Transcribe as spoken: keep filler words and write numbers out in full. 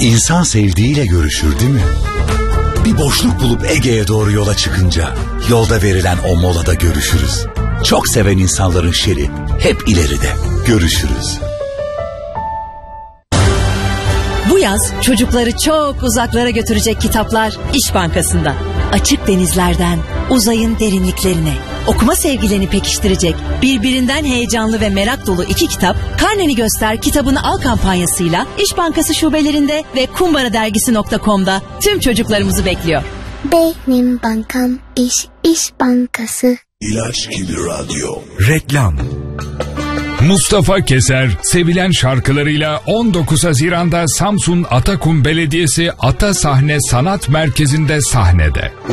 İnsan sevdiğiyle görüşür değil mi? Bir boşluk bulup Ege'ye doğru yola çıkınca yolda verilen o molada görüşürüz. Çok seven insanların şeri hep ileride. Görüşürüz. Bu yaz çocukları çok uzaklara götürecek kitaplar İş Bankası'nda. Açık denizlerden uzayın derinliklerine. Okuma sevgilerini pekiştirecek birbirinden heyecanlı ve merak dolu iki kitap Karneni Göster Kitabını Al kampanyasıyla İş Bankası şubelerinde ve kumbara dergisi nokta com'da tüm çocuklarımızı bekliyor. Benim bankam İş, İş Bankası. İlaç gibi radyo. Reklam. Mustafa Keser sevilen şarkılarıyla on dokuz Haziran'da Samsun Atakum Belediyesi Ata Sahne Sanat Merkezi'nde sahnede.